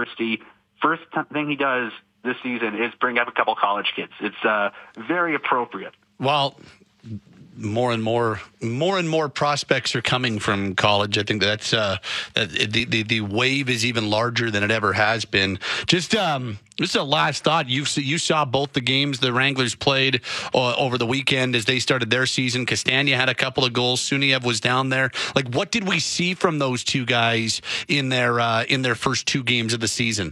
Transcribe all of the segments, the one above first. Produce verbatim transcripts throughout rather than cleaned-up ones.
University. First thing he does this season is bring up a couple college kids. It's uh, very appropriate. Well, more and more, more and more prospects are coming from college. I think that's uh, the, the the wave is even larger than it ever has been. Just um, just a last thought. You you saw both the games the Wranglers played uh, over the weekend as they started their season. Castagna had a couple of goals. Suniev was down there. Like, what did we see from those two guys in their uh, in their first two games of the season?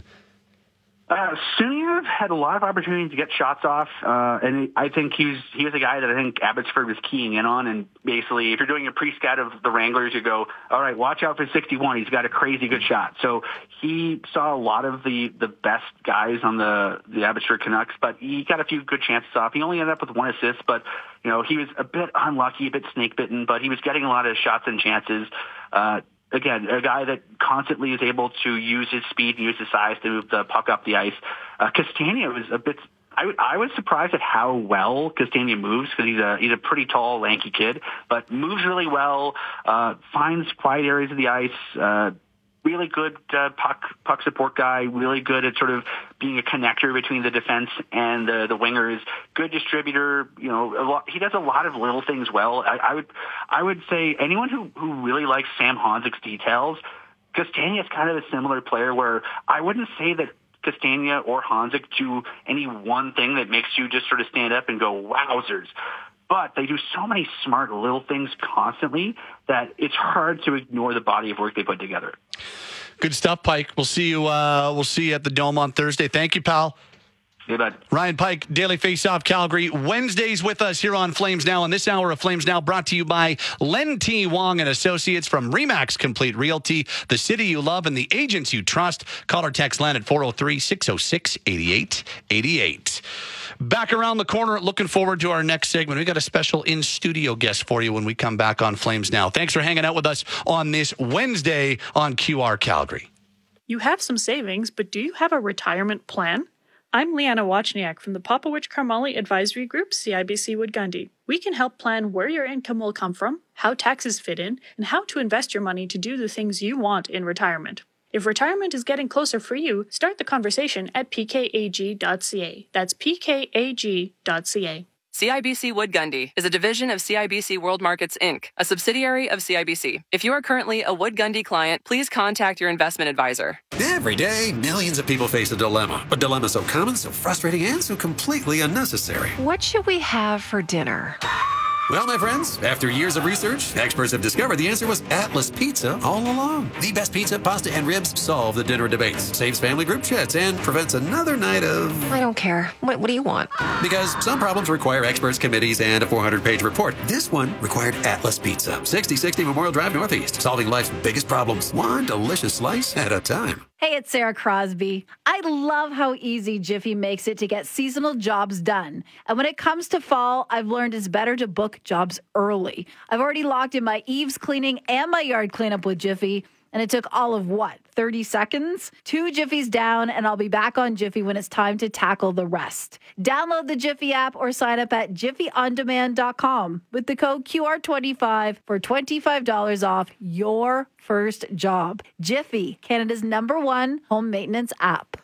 Uh, Suniev had a lot of opportunities to get shots off, uh, and I think he was, he was a guy that I think Abbotsford was keying in on. And basically, if you're doing a pre-scout of the Wranglers, you go, all right, watch out for sixty-one. He's got a crazy good shot. So he saw a lot of the, the best guys on the, the Abbotsford Canucks, but he got a few good chances off. He only ended up with one assist, but, you know, he was a bit unlucky, a bit snake-bitten, but he was getting a lot of shots and chances. Uh, Again, a guy that constantly is able to use his speed and use his size to move the puck up the ice. Uh, Castagna was a bit. I, I was surprised at how well Castagna moves because he's a he's a pretty tall, lanky kid, but moves really well. Uh, finds quiet areas of the ice. Uh, really good uh, puck puck support guy. Really good at sort of being a connector between the defense and the the wingers. Good distributor. You know, a lot, he does a lot of little things well. I, I would I would say anyone who who really likes Sam Honzek's details, Castagna is kind of a similar player where I wouldn't say that Castagna or Honzek do any one thing that makes you just sort of stand up and go, wowzers. But they do so many smart little things constantly that it's hard to ignore the body of work they put together. Good stuff, Pike. We'll see you. Uh, we'll see you at the Dome on Thursday. Thank you, pal. Hey, bud. Ryan Pike, Daily Faceoff Calgary. Wednesdays with us here on Flames Now. And this hour of Flames Now brought to you by Len T. Wong and Associates from Remax Complete Realty, the city you love and the agents you trust. Call or text Len at four oh three, six oh six, eight eight eight eight. Back around the corner, looking forward to our next segment. We got a special in-studio guest for you when we come back on Flames Now. Thanks for hanging out with us on this Wednesday on Q R Calgary. You have some savings, but do you have a retirement plan? I'm Leanna Wachniak from the Popowich Karmali Advisory Group, C I B C Wood Gundy. We can help plan where your income will come from, how taxes fit in, and how to invest your money to do the things you want in retirement. If retirement is getting closer for you, start the conversation at p k a g dot c a. That's p k a g dot c a. C I B C Wood Gundy is a division of C I B C World Markets, Incorporated, a subsidiary of C I B C. If you are currently a Wood Gundy client, please contact your investment advisor. Every day, millions of people face a dilemma. A dilemma so common, so frustrating, and so completely unnecessary. What should we have for dinner? Well, my friends, after years of research, experts have discovered the answer was Atlas Pizza all along. The best pizza, pasta, and ribs solve the dinner debates, saves family group chats, and prevents another night of... I don't care. What, what do you want? Because some problems require experts, committees, and a four hundred page report. This one required Atlas Pizza. sixty sixty Memorial Drive Northeast, solving life's biggest problems, one delicious slice at a time. Hey, it's Sarah Crosby. I love how easy Jiffy makes it to get seasonal jobs done. And when it comes to fall, I've learned it's better to book jobs early. I've already locked in my eaves cleaning and my yard cleanup with Jiffy, and it took all of what, thirty seconds? Two Jiffies down, and I'll be back on Jiffy when it's time to tackle the rest. Download the Jiffy app or sign up at jiffy on demand dot com with the code Q R twenty-five for twenty-five dollars off your first job. Jiffy, Canada's number one home maintenance app.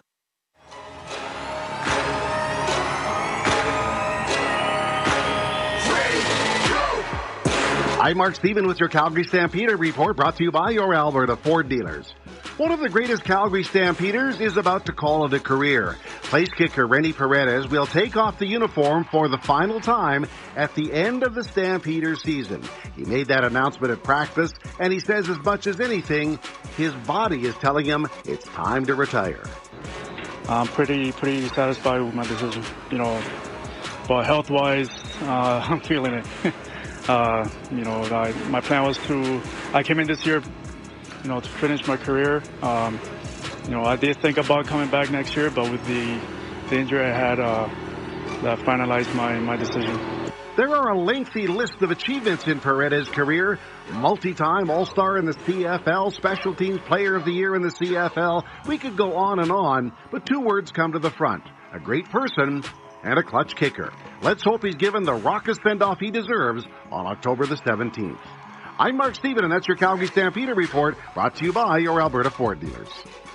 I'm Mark Stephen with your Calgary Stampeder report, brought to you by your Alberta Ford dealers. One of the greatest Calgary Stampeders is about to call it a career. Place kicker Rennie Paredes will take off the uniform for the final time at the end of the Stampeder season. He made that announcement at practice, and he says as much as anything, his body is telling him it's time to retire. I'm pretty, pretty satisfied with my decision. You know, but health-wise, uh, I'm feeling it. Uh, you know, I, my plan was to, I came in this year, you know, to finish my career. Um, you know, I did think about coming back next year, but with the, the injury I had, uh, that finalized my, my decision. There are a lengthy list of achievements in Paredes' career. Multi-time All-Star in the C F L, Special Teams Player of the Year in the C F L. We could go on and on, but two words come to the front. A great person and a clutch kicker. Let's hope he's given the raucous send-off he deserves on October the seventeenth. I'm Mark Stephen, and that's your Calgary Stampeder report, brought to you by your Alberta Ford dealers.